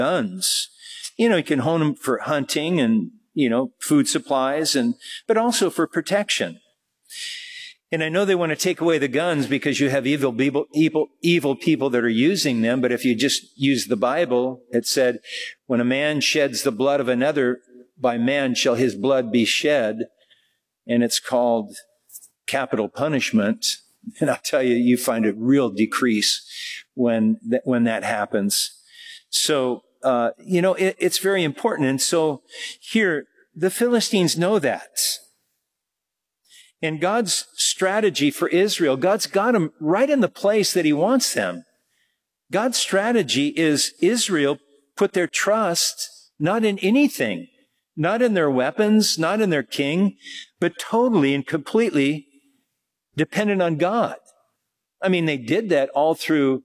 guns. You can hone them for hunting and, food supplies, but also for protection. And I know they want to take away the guns because you have evil people that are using them. But if you just use the Bible, it said, when a man sheds the blood of another, by man shall his blood be shed. And it's called capital punishment. And I'll tell you, you find a real decrease when that happens. So, it's very important. And so here, the Philistines know that. And God's strategy for Israel, God's got them right in the place that he wants them. God's strategy is Israel put their trust not in anything, not in their weapons, not in their king, but totally and completely dependent on God. I mean, they did that all through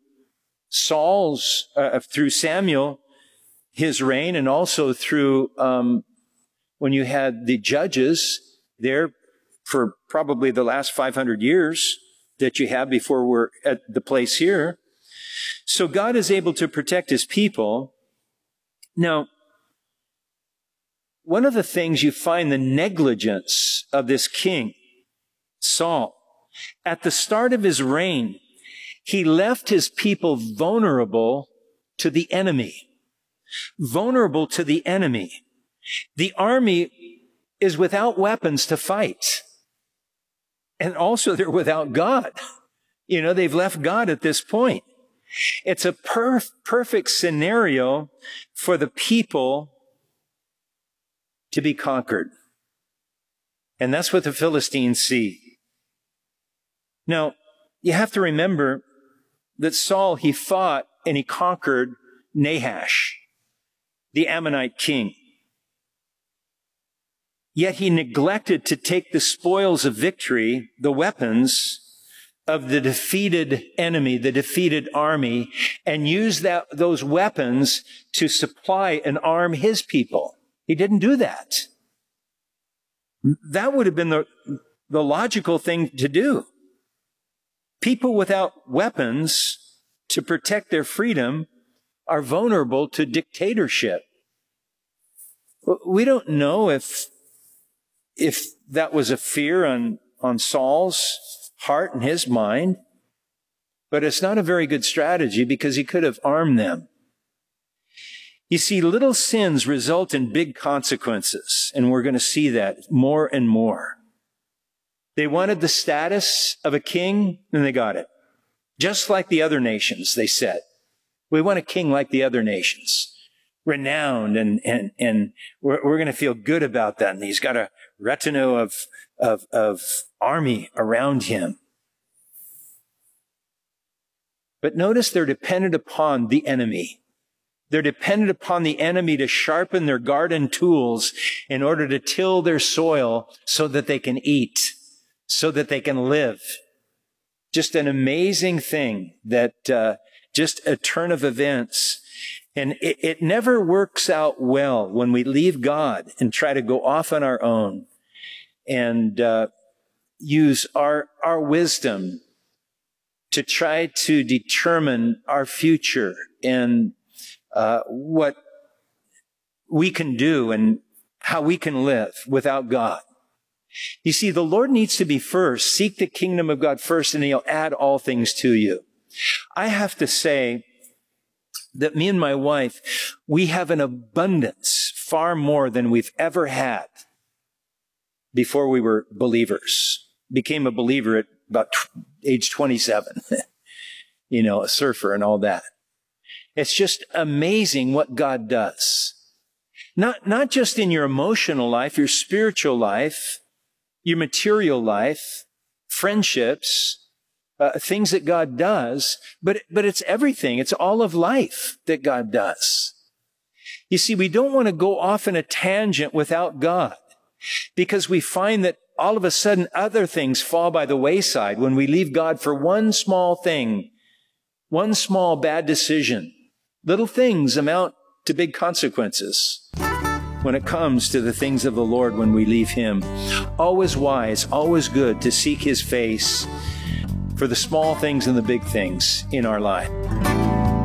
through Samuel, his reign, and also through when you had the judges there for probably the last 500 years that you have before we're at the place here. So God is able to protect his people. Now, one of the things you find the negligence of this king, Saul, at the start of his reign, he left his people vulnerable to the enemy. Vulnerable to the enemy. The army is without weapons to fight. And also they're without God. They've left God at this point. It's a perfect scenario for the people to be conquered. And that's what the Philistines see. Now, you have to remember that Saul, he fought and he conquered Nahash, the Ammonite king. Yet he neglected to take the spoils of victory, the weapons of the defeated enemy, the defeated army, and use those weapons to supply and arm his people. He didn't do that. That would have been the logical thing to do. People without weapons to protect their freedom are vulnerable to dictatorship. We don't know if that was a fear on Saul's heart and his mind, but it's not a very good strategy because he could have armed them. You see, little sins result in big consequences, and we're going to see that more and more. They wanted the status of a king, and they got it. Just like the other nations, they said. We want a king like the other nations. Renowned, and we're going to feel good about that. And he's got a retinue of army around him. But notice they're dependent upon the enemy. They're dependent upon the enemy to sharpen their garden tools in order to till their soil so that they can eat, so that they can live. Just an amazing thing that just a turn of events. And it never works out well when we leave God and try to go off on our own and use our wisdom to try to determine our future and what we can do and how we can live without God. You see, the Lord needs to be first. Seek the kingdom of God first, and he'll add all things to you. I have to say that me and my wife, we have an abundance far more than we've ever had before we were believers. Became a believer at about age 27, a surfer and all that. It's just amazing what God does. Not just in your emotional life, your spiritual life, your material life, friendships, things that God does, but it's everything. It's all of life that God does. You see, we don't want to go off in a tangent without God because we find that all of a sudden other things fall by the wayside when we leave God for one small thing, one small bad decision. Little things amount to big consequences when it comes to the things of the Lord when we leave him. Always wise, always good to seek his face for the small things and the big things in our life.